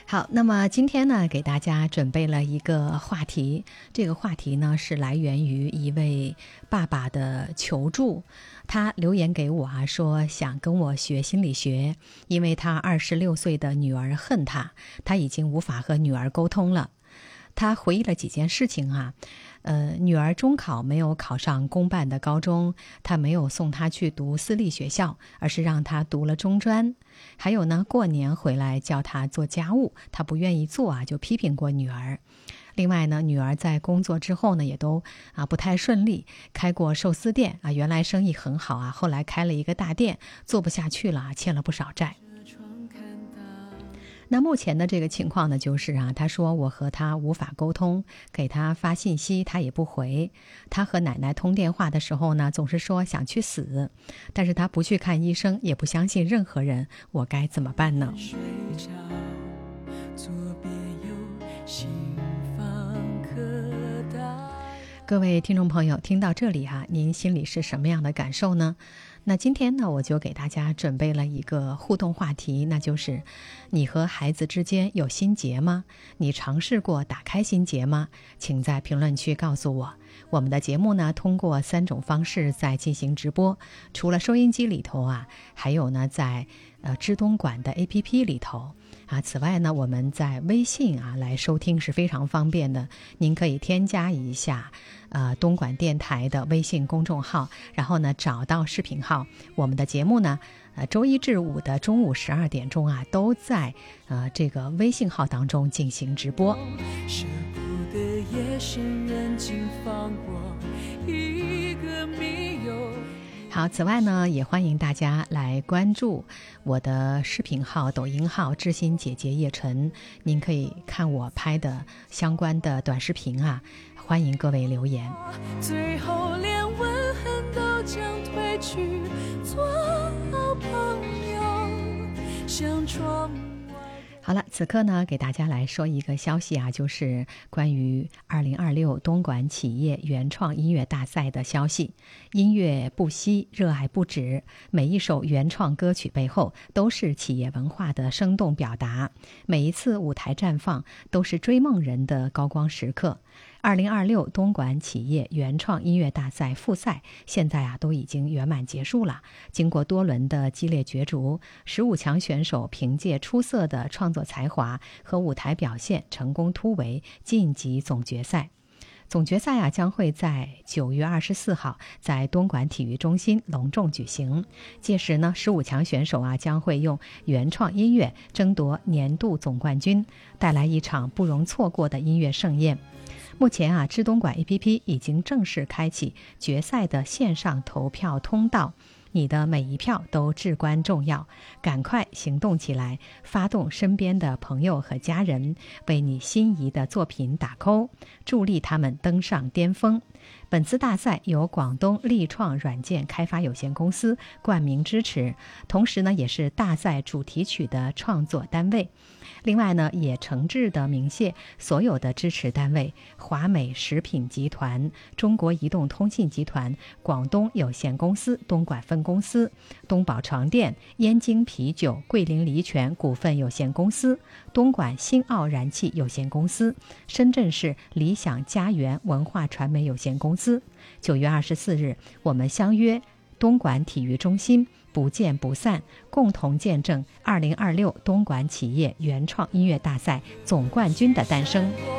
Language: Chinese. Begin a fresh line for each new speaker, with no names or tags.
好，那么今天呢，给大家准备了一个话题。这个话题呢，是来源于一位爸爸的求助。他留言给我说想跟我学心理学，因为他26岁的女儿恨他，他已经无法和女儿沟通了。他回忆了几件事情女儿中考没有考上公办的高中，他没有送她去读私立学校，而是让她读了中专。还有呢，过年回来叫她做家务，她不愿意做就批评过女儿。另外呢，女儿在工作之后呢，也都不太顺利，开过寿司店原来生意很好后来开了一个大店，做不下去了，欠了不少债。那目前的这个情况呢，就是他说我和他无法沟通，给他发信息他也不回。他和奶奶通电话的时候呢，总是说想去死，但是他不去看医生，也不相信任何人，我该怎么办呢？各位听众朋友，听到这里您心里是什么样的感受呢？那今天呢，我就给大家准备了一个互动话题，那就是你和孩子之间有心结吗？你尝试过打开心结吗？请在评论区告诉我。我们的节目呢，通过3种方式在进行直播，除了收音机里头还有呢在知东莞的 APP 里头此外呢，我们在微信来收听是非常方便的。您可以添加一下东莞电台的微信公众号，然后呢找到视频号。我们的节目呢周一至五的中午12点钟都在这个微信号当中进行直播。舍不得夜深人静放我一个密友。好，此外呢，也欢迎大家来关注我的视频号、抖音号知心姐姐叶晨，您可以看我拍的相关的短视频欢迎各位留言。最后连问候都将褪去，做好朋友，像窗。好了，此刻呢，给大家来说一个消息就是关于2026东莞企业原创音乐大赛的消息。音乐不息，热爱不止，每一首原创歌曲背后都是企业文化的生动表达，每一次舞台绽放都是追梦人的高光时刻。2026东莞企业原创音乐大赛复赛现在都已经圆满结束了。经过多轮的激烈角逐，15强选手凭借出色的创作才华和舞台表现成功突围晋级总决赛。总决赛将会在9月24号在东莞体育中心隆重举行。届时呢，15强选手将会用原创音乐争夺年度总冠军，带来一场不容错过的音乐盛宴。目前知东莞 APP 已经正式开启决赛的线上投票通道，你的每一票都至关重要，赶快行动起来，发动身边的朋友和家人，为你心仪的作品打 call， 助力他们登上巅峰。本次大赛由广东力创软件开发有限公司冠名支持，同时呢也是大赛主题曲的创作单位。另外呢，也诚挚的鸣谢所有的支持单位：华美食品集团、中国移动通信集团、广东有限公司东莞分公司、东宝床垫、燕京啤酒、桂林梨泉股份有限公司、东莞新奥燃气有限公司、深圳市理想家园文化传媒有限公司。9月24日，我们相约东莞体育中心，不见不散，共同见证2026东莞企业原创音乐大赛总冠军的诞生。